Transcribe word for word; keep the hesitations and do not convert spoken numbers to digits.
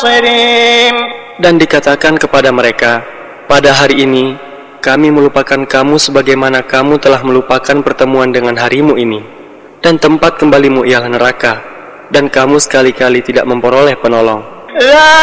Dan dikatakan kepada mereka, pada hari ini kami melupakan kamu sebagaimana kamu telah melupakan pertemuan dengan harimu ini, dan tempat kembalimu ialah neraka, dan kamu sekali-kali tidak memperoleh penolong.